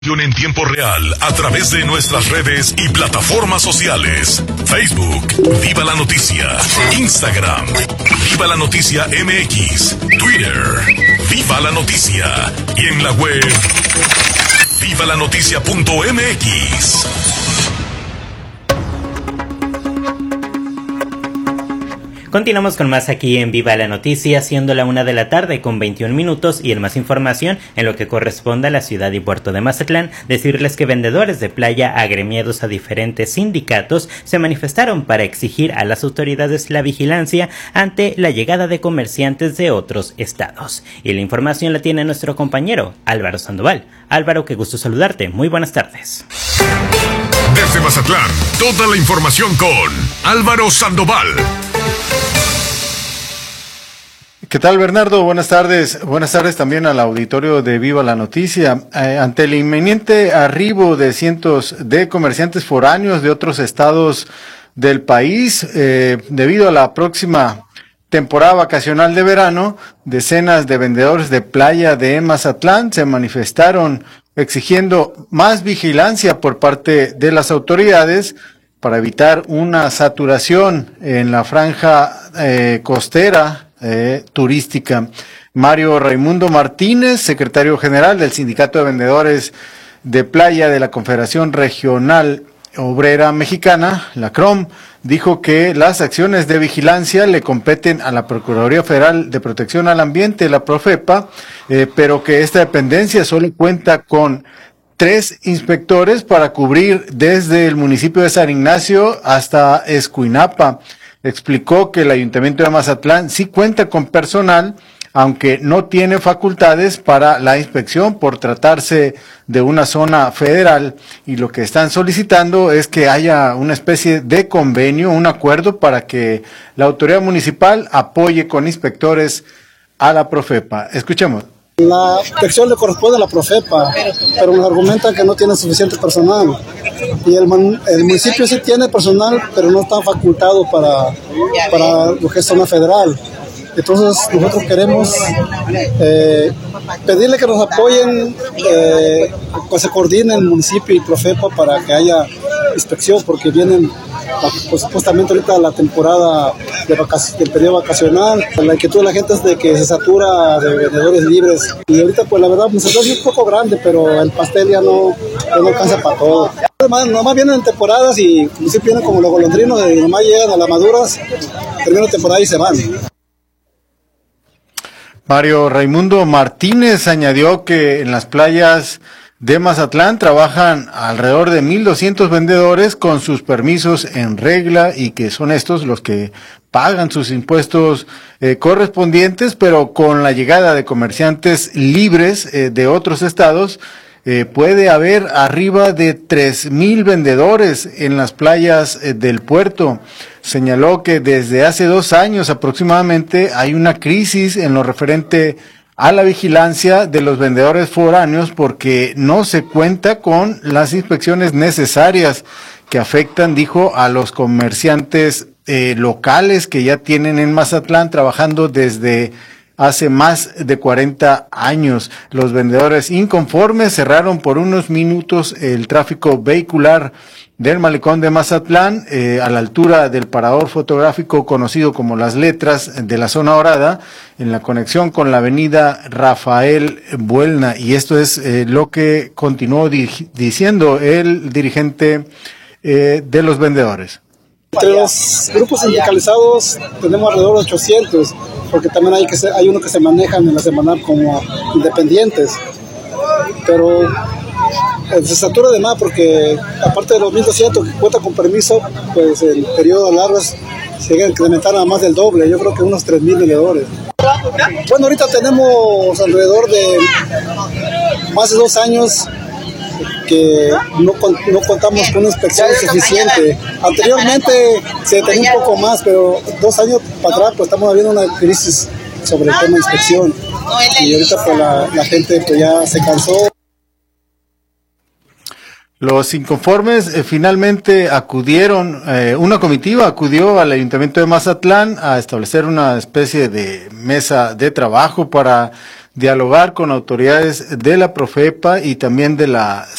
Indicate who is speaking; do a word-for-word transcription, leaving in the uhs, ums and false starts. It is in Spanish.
Speaker 1: En tiempo real a través de nuestras redes y plataformas sociales. Facebook, Viva la Noticia. Instagram, Viva la Noticia M X. Twitter, Viva la Noticia. Y en la web, viva la noticia punto m x.
Speaker 2: Continuamos con más aquí en Viva la Noticia, siendo la una de la tarde con veintiún minutos, y en más información en lo que corresponde a la ciudad y puerto de Mazatlán, decirles que vendedores de playa agremiados a diferentes sindicatos se manifestaron para exigir a las autoridades la vigilancia ante la llegada de comerciantes de otros estados. Y la información la tiene nuestro compañero Álvaro Sandoval. Álvaro, qué gusto saludarte. Muy buenas tardes.
Speaker 1: Desde Mazatlán, toda la información con Álvaro Sandoval.
Speaker 3: ¿Qué tal, Bernardo? Buenas tardes. Buenas tardes también al auditorio de Viva la Noticia. Eh, ante el inminente arribo de cientos de comerciantes foráneos de otros estados del país, eh, debido a la próxima temporada vacacional de verano, decenas de vendedores de playa de Mazatlán se manifestaron exigiendo más vigilancia por parte de las autoridades para evitar una saturación en la franja eh, costera Eh, turística. Mario Raimundo Martínez, secretario general del Sindicato de Vendedores de Playa de la Confederación Regional Obrera Mexicana, la C R O M, dijo que las acciones de vigilancia le competen a la Procuraduría Federal de Protección al Ambiente, la Profepa, eh, pero que esta dependencia solo cuenta con tres inspectores para cubrir desde el municipio de San Ignacio hasta Escuinapa. Explicó que el Ayuntamiento de Mazatlán sí cuenta con personal, aunque no tiene facultades para la inspección por tratarse de una zona federal, y lo que están solicitando es que haya una especie de convenio, un acuerdo para que la autoridad municipal apoye con inspectores a la Profepa. Escuchemos.
Speaker 4: La inspección le corresponde a la Profepa, pero nos argumentan que no tiene suficiente personal. Y el, el municipio sí tiene personal, pero no está facultado para, para lo que es zona federal. Entonces nosotros queremos eh, pedirle que nos apoyen, eh, pues se coordine el municipio y Profepa para que haya inspección, porque vienen pues, supuestamente ahorita la temporada de vacac- del periodo vacacional. La inquietud de la gente es de que se satura de vendedores libres, y ahorita pues la verdad pues, es un poco grande, pero el pastel ya no, ya no alcanza para todo. Nomás, nomás vienen en temporadas y sí vienen como los golondrinos, y nomás llegan a las maduras, terminan la temporada y se van.
Speaker 3: Mario Raimundo Martínez añadió que en las playas de Mazatlán trabajan alrededor de mil doscientos vendedores con sus permisos en regla, y que son estos los que pagan sus impuestos eh, correspondientes, pero con la llegada de comerciantes libres eh, de otros estados, eh, puede haber arriba de tres mil vendedores en las playas eh, del puerto. Señaló que desde hace dos años aproximadamente hay una crisis en lo referente a la vigilancia de los vendedores foráneos, porque no se cuenta con las inspecciones necesarias que afectan, dijo, a los comerciantes eh, locales que ya tienen en Mazatlán trabajando desde hace más de cuarenta años. Los vendedores inconformes cerraron por unos minutos el tráfico vehicular del malecón de Mazatlán, eh, a la altura del parador fotográfico conocido como Las Letras de la zona dorada, en la conexión con la avenida Rafael Buelna. Y esto es eh, lo que continuó di- diciendo el dirigente eh, de los vendedores.
Speaker 4: Entre los grupos sindicalizados tenemos alrededor de ochocientos, porque también hay que se, hay uno que se manejan en la semanal como independientes, pero eh, se satura de más, porque aparte de los mil doscientos que cuentan con permiso, pues el periodo largo es, se llega a incrementar a más del doble. Yo creo que unos tres mil vendedores. Bueno, ahorita tenemos alrededor de más de dos años que no, no contamos con una inspección suficiente. Anteriormente se tenía un poco más, pero dos años para atrás pues estamos viendo una crisis sobre el tema de inspección, y ahorita pues la, la gente pues ya se cansó.
Speaker 3: Los inconformes eh, finalmente acudieron, eh, una comitiva acudió al Ayuntamiento de Mazatlán a establecer una especie de mesa de trabajo para dialogar con autoridades de la Profepa y también de la